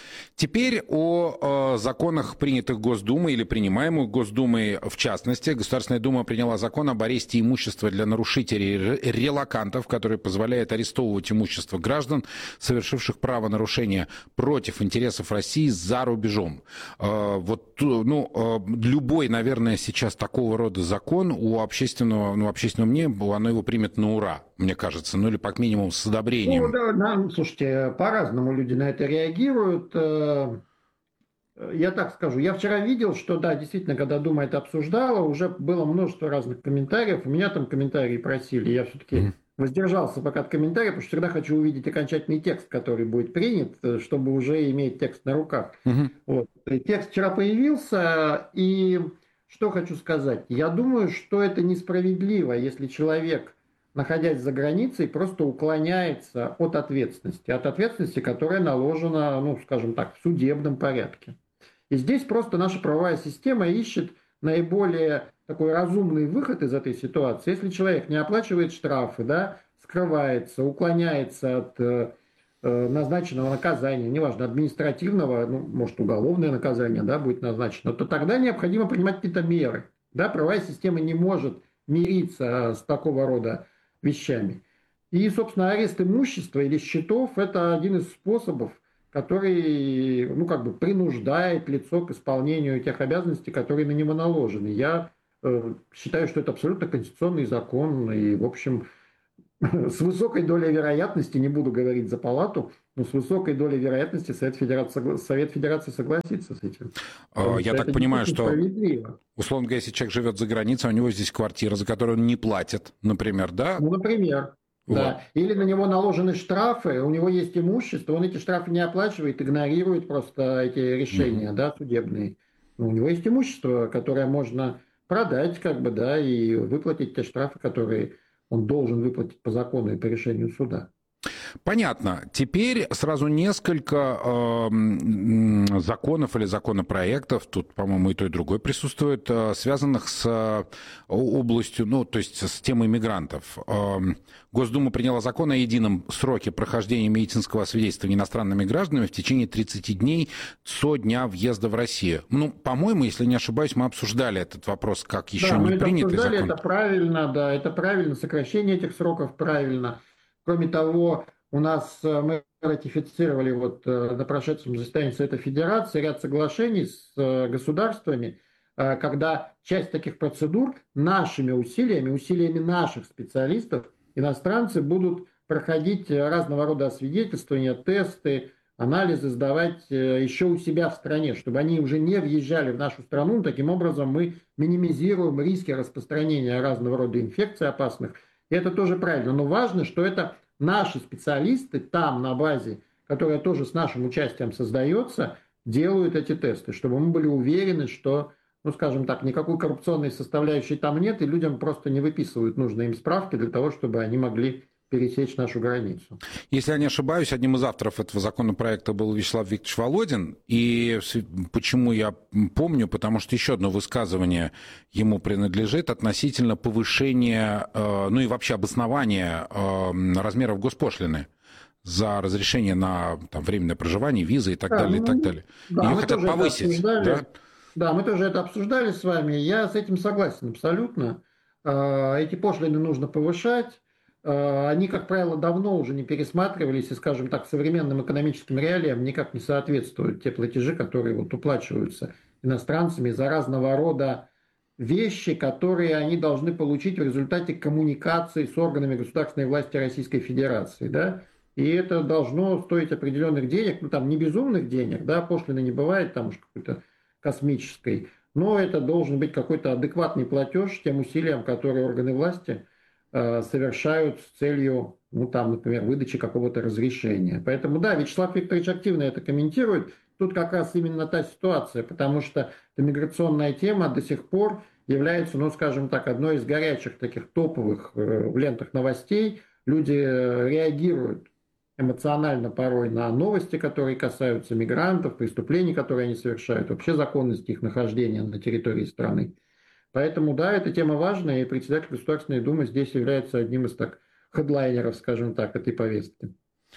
Теперь о, о законах, принятых Госдумой или принимаемых Госдумой в частности. Государственная Дума приняла закон об аресте имущества для нарушителей релокантов, который позволяет арестовывать имущество граждан, совершивших правонарушение против интересов России за рубежом. Вот, ну, любой, наверное, сейчас такого рода закон у общественного, ну, общественного мнения, оно его примет на ура, мне кажется, ну или как минимум с одобрением. Ну, да, да, слушайте, по-разному люди на это реагируют. Я так скажу, я вчера видел, что да, действительно, когда Дума это обсуждала, уже было множество разных комментариев. У меня там комментарии просили, я все-таки mm-hmm. воздержался пока от комментариев, потому что всегда хочу увидеть окончательный текст, который будет принят, чтобы уже иметь текст на руках. Mm-hmm. Вот. Текст вчера появился, и что хочу сказать. Я думаю, что это несправедливо, если человек, находясь за границей, просто уклоняется от ответственности. От ответственности, которая наложена, ну, скажем так, в судебном порядке. И здесь просто наша правовая система ищет наиболее такой разумный выход из этой ситуации. Если человек не оплачивает штрафы, да, скрывается, уклоняется от э, назначенного наказания, неважно, административного, ну, может, уголовное наказание, да, будет назначено, то тогда необходимо принимать какие-то меры. Да, правовая система не может мириться с такого рода вещами. И, собственно, арест имущества или счетов – это один из способов, который, ну, как бы принуждает лицо к исполнению тех обязанностей, которые на него наложены. Я э, считаю, что это абсолютно конституционный закон, и, в общем, с высокой долей вероятности, не буду говорить за палату, но с высокой долей вероятности Совет Федерации, Совет Федерации согласится с этим. Я так понимаю, что, условно говоря, если человек живет за границей, у него здесь квартира, за которую он не платит, например, да? Ну, например. Вот. Да. Или на него наложены штрафы, у него есть имущество, он эти штрафы не оплачивает, игнорирует просто эти решения, mm-hmm. да, судебные. Но у него есть имущество, которое можно продать, как бы, да, и выплатить те штрафы, которые он должен выплатить по закону и по решению суда. Понятно. Теперь сразу несколько э, законов или законопроектов, тут, по-моему, и то, и другое присутствует, э, связанных с э, областью, ну, то есть с темой мигрантов. Э, Госдума приняла закон о едином сроке прохождения медицинского освидетельствования иностранными гражданами в течение тридцати дней со дня въезда в Россию. Ну, по-моему, если не ошибаюсь, мы обсуждали этот вопрос как еще да, не мы это принятый обсуждали, закон. Это правильно, да, это правильно, сокращение этих сроков правильно. Кроме того, у нас мы ратифицировали вот на прошедшем заседании Совета Федерации ряд соглашений с государствами, когда часть таких процедур нашими усилиями, усилиями наших специалистов, иностранцы будут проходить разного рода освидетельствования, тесты, анализы сдавать еще у себя в стране, чтобы они уже не въезжали в нашу страну. Таким образом мы минимизируем риски распространения разного рода инфекций опасных. И это тоже правильно. Но важно, что это наши специалисты там на базе, которая тоже с нашим участием создается, делают эти тесты, чтобы мы были уверены, что, ну, скажем так, никакой коррупционной составляющей там нет, и людям просто не выписывают нужные им справки для того, чтобы они могли пересечь нашу границу. Если я не ошибаюсь, одним из авторов этого законопроекта был Вячеслав Викторович Володин. И почему я помню? Потому что еще одно высказывание ему принадлежит относительно повышения, ну и вообще обоснования размеров госпошлины за разрешение на там, временное проживание, визы и так да, далее, ну, и так далее. Да, Ее хотят повысить. Да? да, мы тоже это обсуждали с вами. Я с этим согласен абсолютно. Эти пошлины нужно повышать. Они, как правило, давно уже не пересматривались и, скажем так, современным экономическим реалиям никак не соответствуют те платежи, которые вот уплачиваются иностранцами за разного рода вещи, которые они должны получить в результате коммуникации с органами государственной власти Российской Федерации, да, и это должно стоить определенных денег, ну там не безумных денег, да, пошлины не бывает там уж какой-то космической, но это должен быть какой-то адекватный платеж тем усилиям, которые органы власти совершают с целью, ну там, например, выдачи какого-то разрешения. Поэтому, да, Вячеслав Викторович активно это комментирует. Тут как раз именно та ситуация, потому что эта миграционная тема до сих пор является, ну, скажем так, одной из горячих таких топовых в лентах новостей. Люди реагируют эмоционально порой на новости, которые касаются мигрантов, преступлений, которые они совершают, вообще законности их нахождения на территории страны. Поэтому, да, эта тема важная, и председатель Государственной Думы здесь является одним из так хедлайнеров, скажем так, этой повестки.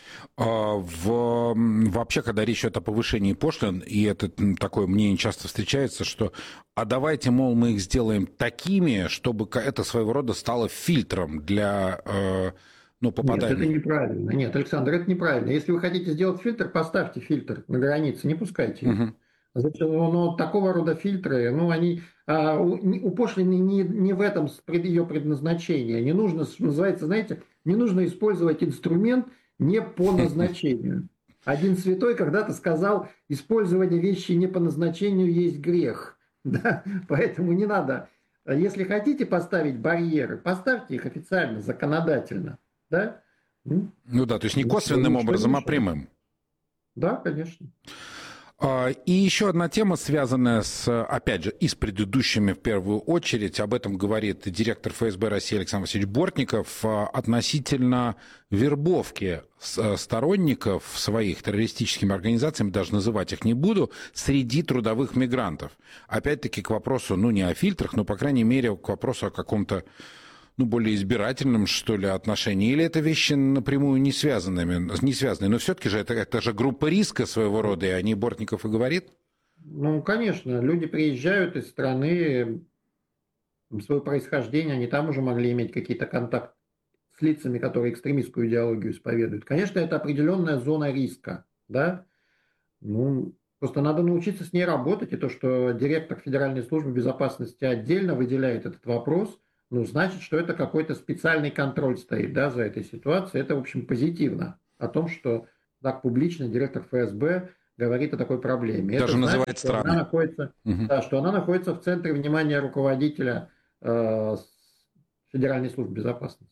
В, вообще, когда речь идет о повышении пошлин, и это такое мнение часто встречается, что а давайте, мол, мы их сделаем такими, чтобы это своего рода стало фильтром для ну, попадания. Нет, это неправильно. Нет, Александр, это неправильно. Если вы хотите сделать фильтр, поставьте фильтр на границе, не пускайте их. Угу. Зачем? Но такого рода фильтры, ну, они а, у, у пошлины не, не в этом ее предназначение. Не нужно, что называется, знаете, не нужно использовать инструмент не по назначению. Один святой когда-то сказал, использование вещи не по назначению есть грех. Да? Поэтому не надо. Если хотите поставить барьеры, поставьте их официально, законодательно. Да? Ну да, то есть не косвенным образом, а прямым. Да, конечно. И еще одна тема, связанная с, опять же, и с предыдущими в первую очередь, об этом говорит директор эф эс бэ России Александр Васильевич Бортников, относительно вербовки сторонников своих террористическими организациями, даже называть их не буду, среди трудовых мигрантов. Опять-таки к вопросу, ну не о фильтрах, но, по крайней мере, к вопросу о каком-то ну, более избирательном, что ли, отношении, или это вещи напрямую не связанными, не связанные, но все-таки же это, это же группа риска своего рода, и о ней Бортников и говорит? Ну, конечно, люди приезжают из страны своего происхождения, они там уже могли иметь какие-то контакты с лицами, которые экстремистскую идеологию исповедуют, конечно, это определенная зона риска, да. Ну, просто надо научиться с ней работать, и то, что директор Федеральной службы безопасности отдельно выделяет этот вопрос, ну, значит, что это какой-то специальный контроль стоит, да, за этой ситуацией. Это, в общем, позитивно о том, что так публично директор эф эс бэ говорит о такой проблеме. Даже это называет значит, страны. Что она находится, угу. да, что она находится в центре внимания руководителя э, Федеральной службы безопасности.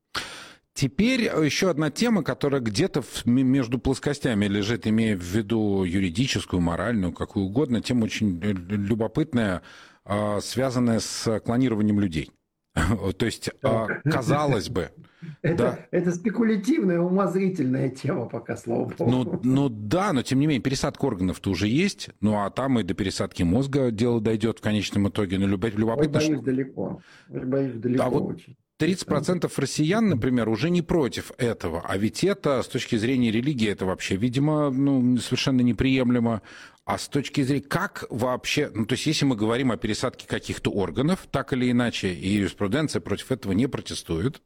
Теперь еще одна тема, которая где-то между плоскостями лежит, имея в виду юридическую, моральную, какую угодно. Тема очень любопытная, связанная с клонированием людей. То есть, казалось бы... Это, да. это спекулятивная, умозрительная тема пока, слава богу. Ну, ну да, но тем не менее, пересадка органов-то уже есть, ну а там и до пересадки мозга дело дойдет в конечном итоге. Ну, любопытно, Ой, боюсь, что... далеко. Ой, боюсь, далеко а вот очень. тридцать процентов россиян, например, уже не против этого. А ведь это, с точки зрения религии, это вообще, видимо, ну, совершенно неприемлемо. А с точки зрения, как вообще... Ну, то есть, если мы говорим о пересадке каких-то органов, так или иначе, и юриспруденция против этого не протестует,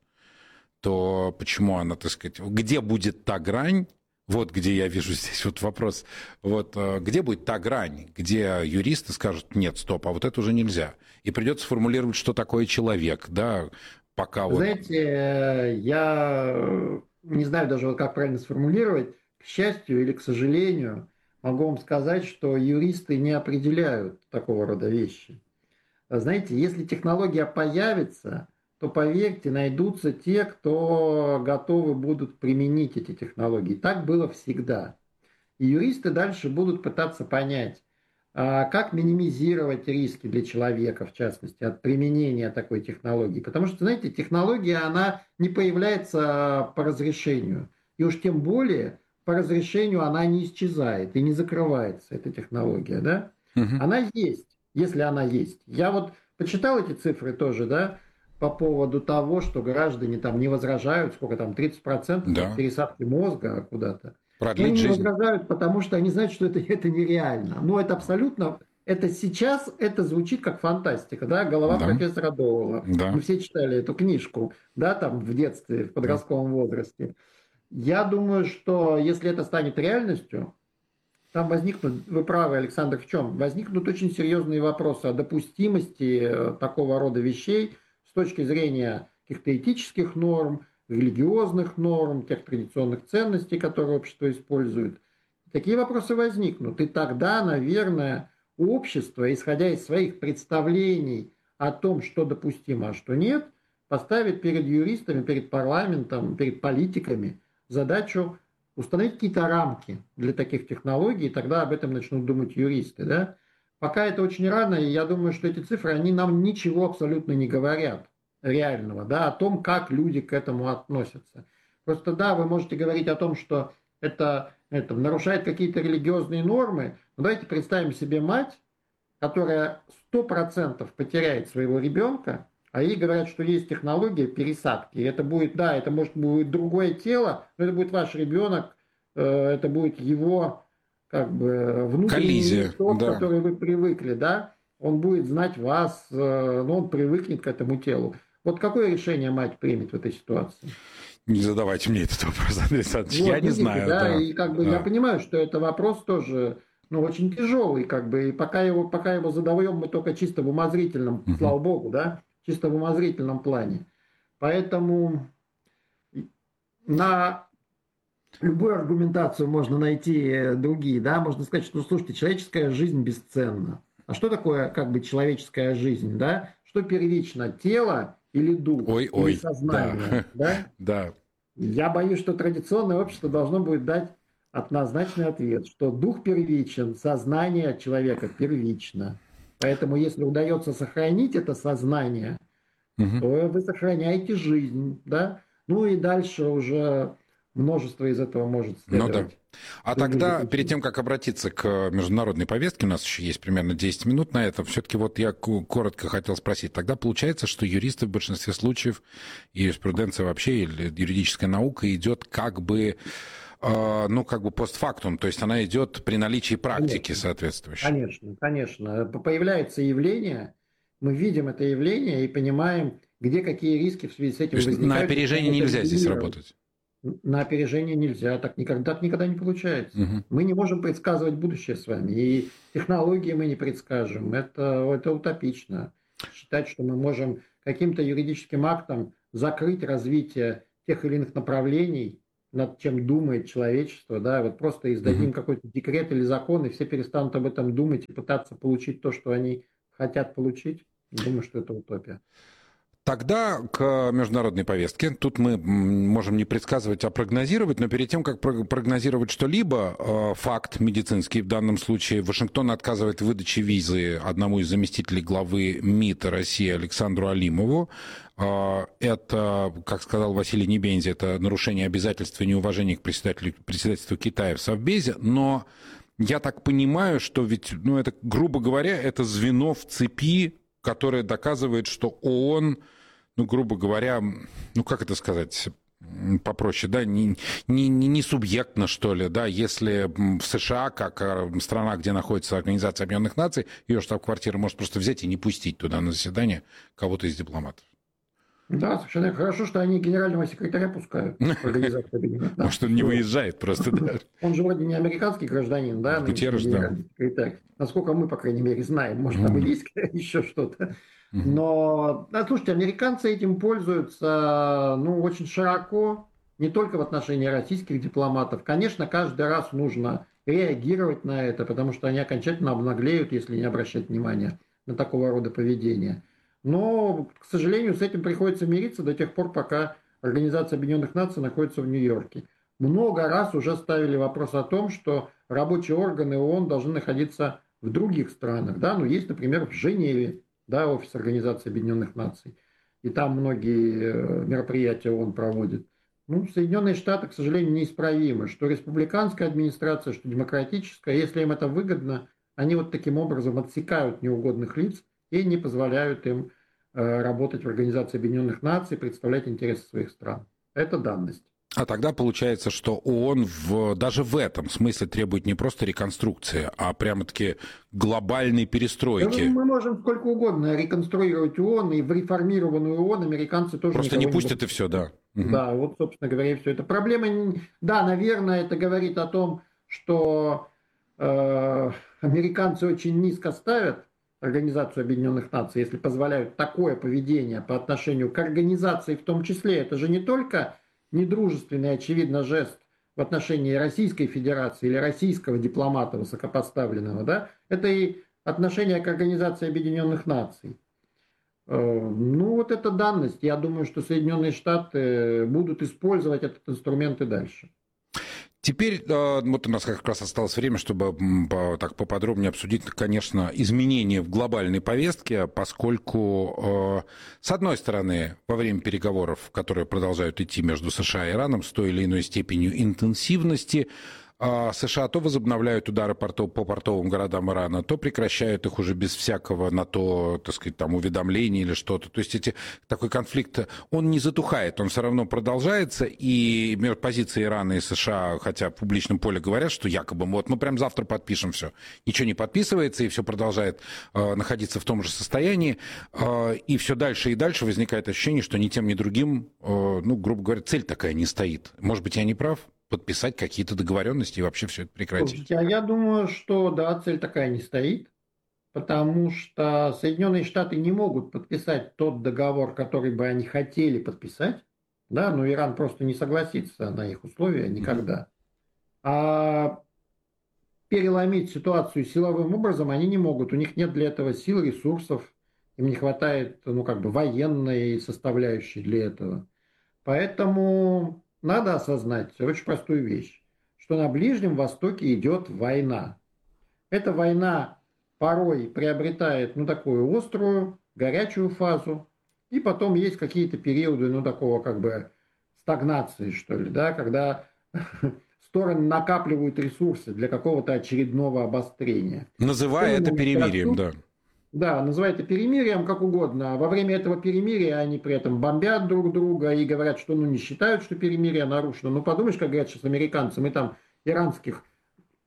то почему она, так сказать... Где будет та грань? Вот где я вижу здесь вот вопрос. Вот где будет та грань, где юристы скажут, нет, стоп, а вот это уже нельзя. И придется формулировать, что такое человек, да, пока вот... Знаете, я не знаю даже, как правильно сформулировать. К счастью или к сожалению, могу вам сказать, что юристы не определяют такого рода вещи. Знаете, если технология появится, то, поверьте, найдутся те, кто готовы будут применить эти технологии. Так было всегда. И юристы дальше будут пытаться понять, как минимизировать риски для человека, в частности, от применения такой технологии. Потому что, знаете, технология, она не появляется по разрешению. И уж тем более по разрешению она не исчезает и не закрывается, эта технология. Да? Угу. Она есть, если она есть. Я вот почитал эти цифры тоже, да, по поводу того, что граждане там не возражают, сколько там, тридцать процентов да. пересадки мозга куда-то. Они не жизнь. возражают, потому что они знают, что это, это нереально. Но это абсолютно, это сейчас, это звучит как фантастика, да, голова да. профессора Доуэлла. Да. Мы все читали эту книжку, да, там в детстве, в подростковом да. возрасте. Я думаю, что если это станет реальностью, там возникнут, вы правы, Александр, в чем? Возникнут очень серьезные вопросы о допустимости такого рода вещей с точки зрения каких-то этических норм, религиозных норм, тех традиционных ценностей, которые общество использует. Такие вопросы возникнут. И тогда, наверное, общество, исходя из своих представлений о том, что допустимо, а что нет, поставит перед юристами, перед парламентом, перед политиками задачу установить какие-то рамки для таких технологий, и тогда об этом начнут думать юристы. Да? Пока это очень рано, и я думаю, что эти цифры, они нам ничего абсолютно не говорят реального, да, о том, как люди к этому относятся. Просто да, вы можете говорить о том, что это, это нарушает какие-то религиозные нормы, но давайте представим себе мать, которая сто процентов потеряет своего ребенка, а ей говорят, что есть технология пересадки. И это будет, да, это может быть другое тело, но это будет ваш ребенок, это будет его как бы внутренний сок, да. который вы привыкли, да, он будет знать вас, но он привыкнет к этому телу. Вот какое решение мать примет в этой ситуации? Не задавайте мне этот вопрос, Андрей Александрович, вот, я видите, не знаю. Да, да. И как бы да. я понимаю, что это вопрос тоже, ну, очень тяжелый, как бы, и пока его, пока его задаем мы только чисто в умозрительном, угу. слава богу, да, чисто в умозрительном плане. Поэтому на любую аргументацию можно найти другие, да, можно сказать, что, слушайте, человеческая жизнь бесценна. А что такое, как бы, человеческая жизнь, да? Что первично, тело или дух, ой, или ой, сознание, да. да? Да. Я боюсь, что традиционное общество должно будет дать однозначный ответ, что дух первичен, сознание человека первично. Поэтому, если удается сохранить это сознание, угу. то вы сохраняете жизнь, да? Ну и дальше уже множество из этого может следовать. Ну, да. А тогда, перед тем, как обратиться к международной повестке, у нас еще есть примерно десять минут на это, все-таки вот я коротко хотел спросить. Тогда получается, что юристы в большинстве случаев, и юриспруденция вообще, или юридическая наука идет как бы, э, ну, как бы постфактум, то есть она идет при наличии практики конечно, соответствующей. Конечно, конечно. Появляется явление, мы видим это явление и понимаем, где какие риски в связи с этим То есть возникают. на опережение нельзя здесь работать? На опережение нельзя, так никогда, никогда не получается. Угу. Мы не можем предсказывать будущее с вами, и технологии мы не предскажем. Это, это утопично. Считать, что мы можем каким-то юридическим актом закрыть развитие тех или иных направлений, над чем думает человечество, да, вот просто издадим угу. какой-то декрет или закон, и все перестанут об этом думать и пытаться получить то, что они хотят получить. Думаю, что это утопия. Тогда к международной повестке. Тут мы можем не предсказывать, а прогнозировать, но перед тем, как прогнозировать что-либо, факт медицинский в данном случае, Вашингтон отказывает в выдаче визы одному из заместителей главы МИД России Александру Алимову. Это, как сказал Василий Небензи, это нарушение обязательств и неуважение к председательству Китая в Совбезе, но я так понимаю, что ведь, ну, это, грубо говоря, это звено в цепи, которое доказывает, что ООН, ну, грубо говоря, ну, как это сказать попроще, да, не, не, не субъектно, что ли, да, если в США, как страна, где находится Организация Объединенных Наций, ее штаб-квартира может просто взять и не пустить туда на заседание кого-то из дипломатов. Да, совершенно хорошо, что они генерального секретаря пускают. Может, он не выезжает просто, да. Он же вроде не американский гражданин, да? Гутерреш, да. Насколько мы, по крайней мере, знаем. Может, там и есть еще что-то. Но, да, слушайте, американцы этим пользуются, ну, очень широко, не только в отношении российских дипломатов. Конечно, каждый раз нужно реагировать на это, потому что они окончательно обнаглеют, если не обращать внимания на такого рода поведение. Но, к сожалению, с этим приходится мириться до тех пор, пока Организация Объединенных Наций находится в Нью-Йорке. Много раз уже ставили вопрос о том, что рабочие органы ООН должны находиться в других странах. Да? Ну, есть, например, в Женеве, да, офис Организации Объединенных Наций. И там многие мероприятия ООН проводят. Ну, Соединенные Штаты, к сожалению, неисправимы. Что республиканская администрация, что демократическая. Если им это выгодно, они вот таким образом отсекают неугодных лиц и не позволяют им э, работать в Организации Объединенных Наций, представлять интересы своих стран. Это данность. А тогда получается, что ООН в, даже в этом смысле требует не просто реконструкции, а прямо-таки глобальной перестройки. Да, мы можем сколько угодно реконструировать ООН, и в реформированную ООН американцы тоже... Просто не пустят не и все, да. Да, угу. Вот, собственно говоря, и все. Это проблема... Да, наверное, это говорит о том, что э, американцы очень низко ставят Организацию Объединенных Наций, если позволяют такое поведение по отношению к организации в том числе. Это же не только недружественный, очевидно, жест в отношении Российской Федерации или российского дипломата высокопоставленного, да? Это и отношение к Организации Объединенных Наций. Ну, вот это данность. Я думаю, что Соединенные Штаты будут использовать этот инструмент и дальше. Теперь вот у нас как раз осталось время, чтобы так поподробнее обсудить, конечно, изменения в глобальной повестке, поскольку, с одной стороны, во время переговоров, которые продолжают идти между США и Ираном с той или иной степенью интенсивности, США то возобновляют удары по портовым городам Ирана, то прекращают их уже без всякого на то, так сказать, там, уведомления или что-то. То есть эти, такой конфликт, он не затухает, он все равно продолжается, и позиции Ирана и США, хотя в публичном поле говорят, что якобы вот мы прям завтра подпишем все. Ничего не подписывается, и все продолжает э, находиться в том же состоянии, э, и все дальше и дальше возникает ощущение, что ни тем, ни другим, э, ну, грубо говоря, цель такая не стоит. Может быть, я не прав? Подписать какие-то договоренности и вообще все это прекратить? А я думаю, что да, цель такая не стоит, потому что Соединенные Штаты не могут подписать тот договор, который бы они хотели подписать, да, но Иран просто не согласится на их условия никогда. Mm-hmm. А переломить ситуацию силовым образом они не могут, у них нет для этого сил, ресурсов, им не хватает, ну, как бы военной составляющей для этого. Поэтому... Надо осознать очень простую вещь, что на Ближнем Востоке идет война. Эта война порой приобретает, ну, такую острую, горячую фазу, и потом есть какие-то периоды, ну, такого как бы стагнации, что ли, да, когда стороны накапливают ресурсы для какого-то очередного обострения. Называя это перемирием, да. Да, называй это перемирием, как угодно. Во время этого перемирия они при этом бомбят друг друга и говорят, что ну, не считают, что перемирие нарушено. Ну, подумаешь, как говорят сейчас американцы, мы там иранских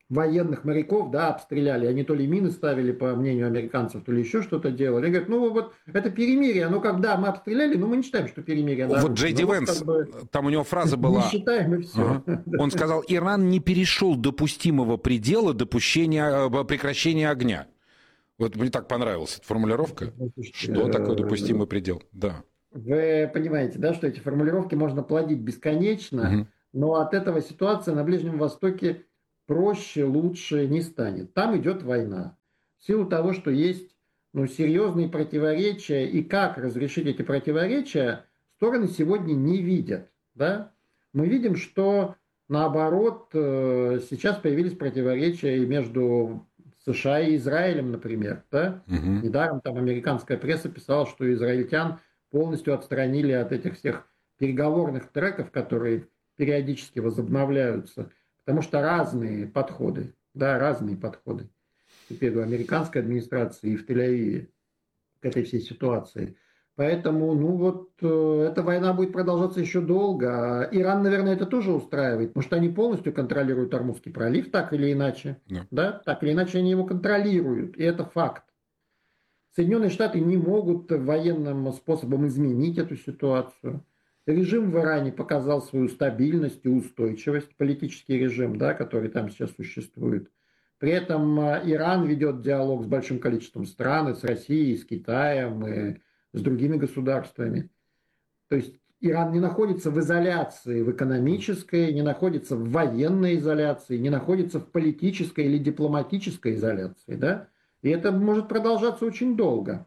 военных моряков, да, обстреляли. Они то ли мины ставили, по мнению американцев, то ли еще что-то делали. Они говорят, ну вот это перемирие. Ну когда мы обстреляли, ну мы не считаем, что перемирие нарушено. Вот Джей Ди ну, Венс, как бы, там у него фраза была... Не считаем, и все. Ага. Он сказал, Иран не перешел допустимого предела допущения, прекращения огня. Вот мне так понравилась эта формулировка. Что такое допустимый предел? Да. Вы понимаете, да, что эти формулировки можно плодить бесконечно, угу. но от этого ситуация на Ближнем Востоке проще, лучше не станет. Там идет война. В силу того, что есть ну, серьезные противоречия, и как разрешить эти противоречия, стороны сегодня не видят. Да? Мы видим, что наоборот, сейчас появились противоречия и между США и Израилем, например. Да? Угу. Недаром там американская пресса писала, что израильтян полностью отстранили от этих всех переговорных треков, которые периодически возобновляются, потому что разные подходы, да, разные подходы теперь у американской администрации и в Тель-Авиве к этой всей ситуации. Поэтому, ну вот, э, эта война будет продолжаться еще долго. А Иран, наверное, это тоже устраивает, потому что они полностью контролируют Ормузский пролив, так или иначе. Yeah. Да? Так или иначе они его контролируют, и это факт. Соединенные Штаты не могут военным способом изменить эту ситуацию. Режим в Иране показал свою стабильность и устойчивость, политический режим, да, который там сейчас существует. При этом Иран ведет диалог с большим количеством стран, и с Россией, и с Китаем, и с другими государствами. То есть Иран не находится в изоляции, в экономической, не находится в военной изоляции, не находится в политической или дипломатической изоляции, да? И это может продолжаться очень долго.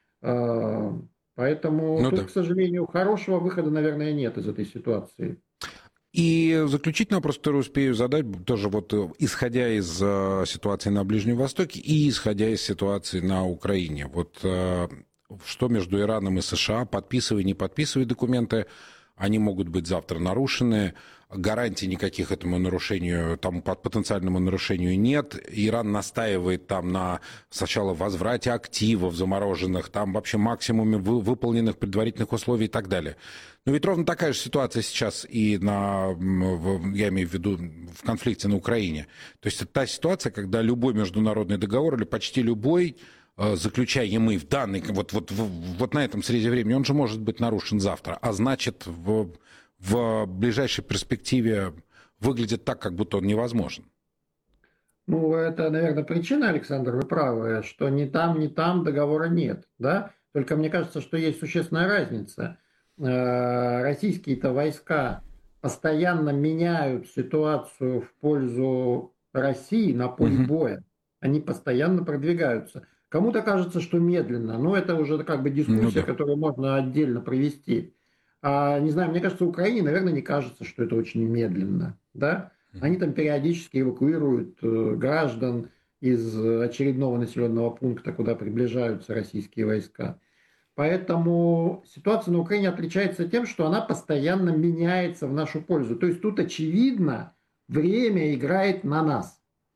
Поэтому ну, тут, да. к сожалению, хорошего выхода, наверное, нет из этой ситуации. И заключительный вопрос, который успею задать, тоже вот исходя из ситуации на Ближнем Востоке и исходя из ситуации на Украине. Вот что между Ираном и США, подписывая, не подписывая документы, они могут быть завтра нарушены. Гарантий никаких этому нарушению, там, потенциальному нарушению нет. Иран настаивает там на сначала возврате активов замороженных, там вообще максимуме выполненных предварительных условий и так далее. Но ведь ровно такая же ситуация сейчас и на, я имею в виду, в конфликте на Украине. То есть это та ситуация, когда любой международный договор или почти любой, заключаемый в данный, вот, вот, вот на этом срезе времени, он же может быть нарушен завтра, а значит в, в ближайшей перспективе выглядит так, как будто он невозможен. Ну, это, наверное, причина, Александр, вы правы, что ни там, ни там договора нет, да? Только мне кажется, что есть существенная разница. Российские-то войска постоянно меняют ситуацию в пользу России на поле угу. боя. Они постоянно продвигаются. Кому-то кажется, что медленно, но это уже как бы дискуссия, ну, да. которую можно отдельно провести. А, не знаю, мне кажется, Украине, наверное, не кажется, что это очень медленно. Да? Они там периодически эвакуируют э, граждан из очередного населенного пункта, куда приближаются российские войска. Поэтому ситуация на Украине отличается тем, что она постоянно меняется в нашу пользу. То есть тут, очевидно, время играет на нас.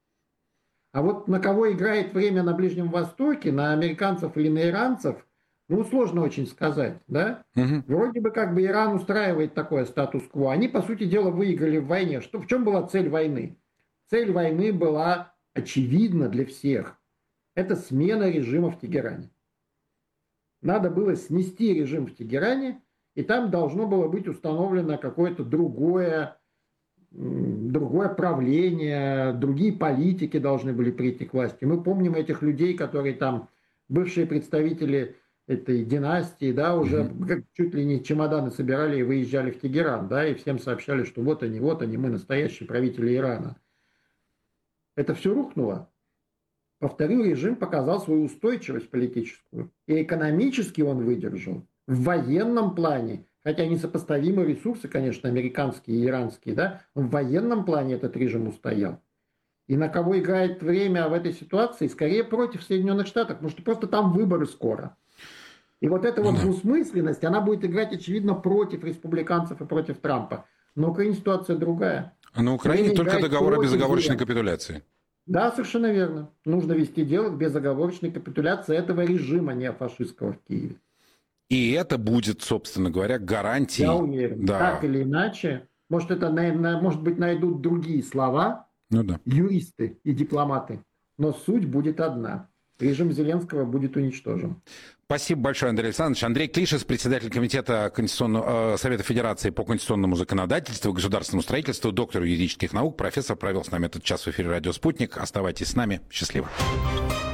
А вот на кого играет время на Ближнем Востоке, на американцев или на иранцев, ну, сложно очень сказать, да? Угу. Вроде бы как бы Иран устраивает такое статус-кво. Они, по сути дела, выиграли в войне. Что, в чем была цель войны? Цель войны была очевидна для всех. Это смена режима в Тегеране. Надо было снести режим в Тегеране, и там должно было быть установлено какое-то другое, другое правление, другие политики должны были прийти к власти. Мы помним этих людей, которые там, бывшие представители этой династии, да, уже mm-hmm. чуть ли не чемоданы собирали и выезжали в Тегеран, да, и всем сообщали, что вот они, вот они, мы настоящие правители Ирана. Это все рухнуло. Повторю, режим показал свою устойчивость политическую. И экономически он выдержал. В военном плане, хотя несопоставимы ресурсы, конечно, американские и иранские, да, в военном плане этот режим устоял. И на кого играет время в этой ситуации? Скорее против Соединенных Штатов, потому что просто там выборы скоро. И вот эта вот двусмысленность, она будет играть, очевидно, против республиканцев и против Трампа. На Украине ситуация другая. А на Украине только договор о безоговорочной капитуляции. Да, совершенно верно. Нужно вести дело к безоговорочной капитуляции этого режима неофашистского в Киеве. И это будет, собственно говоря, гарантией. Я уверен. Да. Так или иначе, может, это, может быть, найдут другие слова, Ну да. юристы и дипломаты. Но суть будет одна. Режим Зеленского будет уничтожен. Спасибо большое, Андрей Александрович. Андрей Клишес, председатель комитета Конституционного, э, Совета Федерации по конституционному законодательству и государственному строительству, доктор юридических наук, профессор, провел с нами этот час в эфире «Радио Спутник». Оставайтесь с нами. Счастливо.